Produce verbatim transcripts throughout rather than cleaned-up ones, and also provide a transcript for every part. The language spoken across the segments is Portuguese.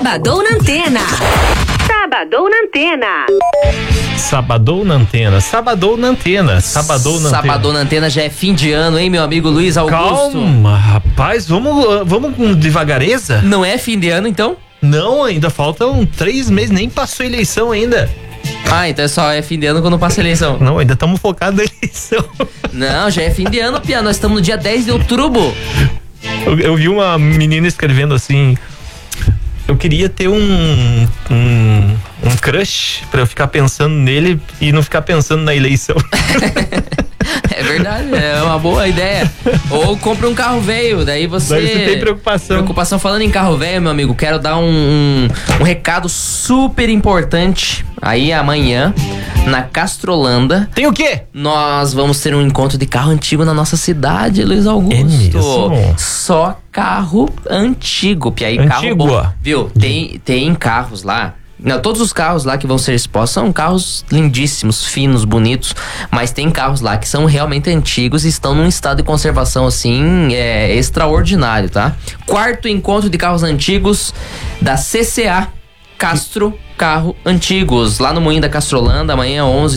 Sabadão na Antena. Sabadão na Antena. Sabadão na Antena. Sabadão na Antena. Sabadão na Antena. Sabadão na Antena já é fim de ano, hein, meu amigo Luiz Augusto? Calma, rapaz. Vamos, vamos com devagareza? Não é fim de ano, então? Não, ainda faltam três meses. Nem passou a eleição ainda. Ah, então só é fim de ano quando passa a eleição. Não, ainda estamos focados na eleição. Não, já é fim de ano, Pia. Nós estamos no dia dez de outubro. Eu, eu vi uma menina escrevendo assim: eu queria ter um, um, um crush pra eu ficar pensando nele e não ficar pensando na eleição. É verdade, é uma boa ideia. Ou compra um carro velho, daí você... Daí você tem preocupação. Preocupação. Falando em carro velho, meu amigo, quero dar um, um, um recado super importante. Aí amanhã, na Castrolanda... Tem o quê? Nós vamos ter um encontro de carro antigo na nossa cidade, Luiz Augusto. É mesmo? Só carro antigo, Pia. Aí, carro Antigo? bom. Viu? Tem, tem carros lá... Não, todos os carros lá que vão ser expostos são carros lindíssimos, finos, bonitos, mas tem carros lá que são realmente antigos e estão num estado de conservação assim, é, extraordinário, tá? Quarto encontro de carros antigos da C C A Castro Carro Antigos, lá no Moinho da Castrolanda, amanhã onze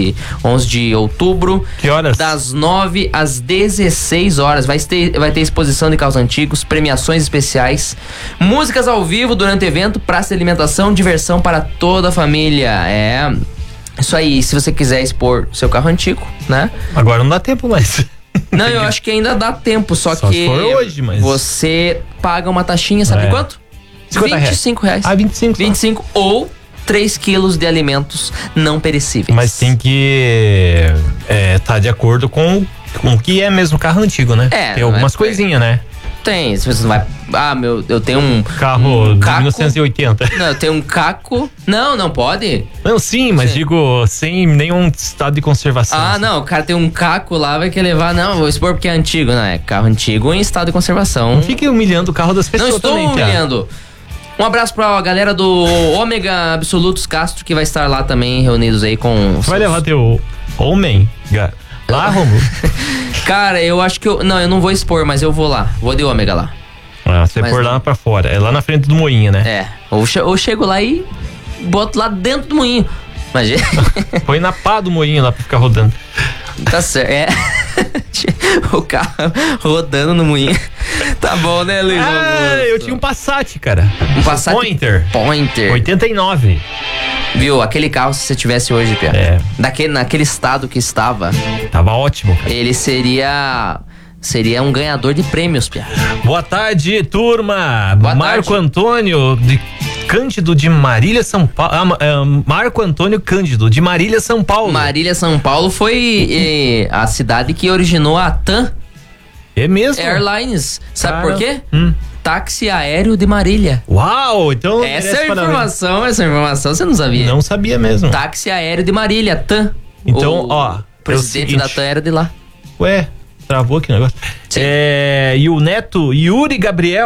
de outubro. Que horas? Das nove às dezesseis horas. Vai ter, vai ter exposição de carros antigos, premiações especiais, músicas ao vivo durante o evento, praça de alimentação, diversão para toda a família. É isso aí, se você quiser expor seu carro antigo, né? Agora não dá tempo mais. Não, eu acho que ainda dá tempo, só, Só que se for hoje, mas... você paga uma taxinha, sabe É. quanto? vinte e cinco reais. Ah, vinte e cinco. vinte e cinco ou três quilos de alimentos não perecíveis. Mas tem que é, tá de acordo com, com o que é mesmo carro antigo, né? É, tem algumas é- coisinhas, né? Tem, se você não vai... Ah, meu, eu tenho um... Carro um de caco. mil novecentos e oitenta. Não, eu tenho um caco... Não, não pode? Não, sim, mas Sim. digo, sem nenhum estado de conservação. Ah, assim. não, o cara tem um caco lá, vai querer levar... Não, vou expor porque é antigo. Não, é carro antigo em estado de conservação. Não fique humilhando o carro das Não pessoas estou também, Thiago. humilhando. Um abraço pra galera do Ômega Absolutos Castro, que vai estar lá também, reunidos aí com... Você vai levar teu homem ga- lá, Romulo? Cara, eu acho que eu... Não, eu não vou expor, mas eu vou lá. Vou de Ômega lá. Ah, você Mas pôr não. lá pra fora. É lá na frente do moinho, né? É. Ou, che ou chego lá e boto lá dentro do moinho. Imagina. Põe na pá do moinho lá pra ficar rodando. Tá certo. É. O carro rodando no moinho. Tá bom, né, Luiz? Ah, Augusto? eu tinha um Passat, cara. Um Passat Pointer. Pointer. oitenta e nove. Viu? Aquele carro, se você tivesse hoje, Pia, É. daquele, naquele estado que estava, Tava ótimo, cara. ele seria... Seria um ganhador de prêmios, Pia. Boa tarde, turma. Boa Marco tarde. Antônio de Cândido de Marília, São Paulo. Ah, ah, Marco Antônio Cândido de Marília, São Paulo. Marília, São Paulo foi eh, a cidade que originou a TAM É mesmo? Airlines. Sabe Cara. por quê? Hum. Táxi aéreo de Marília. Uau, então... Essa merece é a parabéns. informação, essa informação você não sabia. Não sabia mesmo. Táxi aéreo de Marília, TAM. Então, O ó, é o presidente seguinte. da TAM era de lá. Ué, travou aqui o negócio. Sim. É, e o neto Yuri Gabriel